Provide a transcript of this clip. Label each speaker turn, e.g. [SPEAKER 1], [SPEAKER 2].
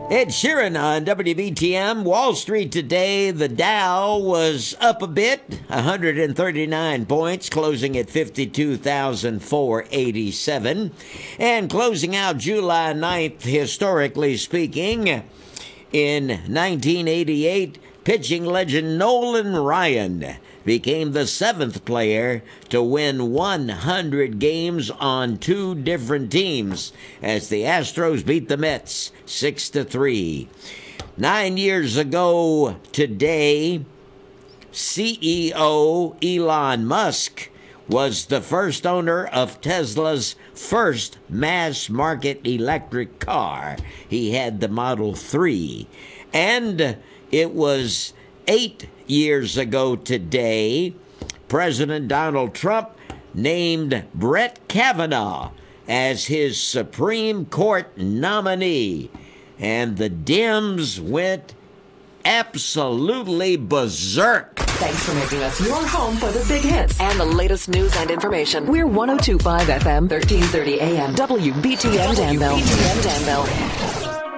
[SPEAKER 1] Ed Sheeran on WBTM. Wall Street today, the Dow was up a bit, 139 points, closing at 52,487. And closing out July 9th, historically speaking, in 1988, pitching legend Nolan Ryan became the seventh player to win 100 games on two different teams as the Astros beat the Mets 6-3. 9 years ago today, CEO Elon Musk was the first owner of Tesla's first mass-market electric car. He had the Model 3. And it was 8 years ago today, President Donald Trump named Brett Kavanaugh as his Supreme Court nominee. And the Dems went absolutely berserk.
[SPEAKER 2] Thanks for making us your home for the big hits and the latest news and information. We're 102.5 FM, 1330 AM, WBTN Danville.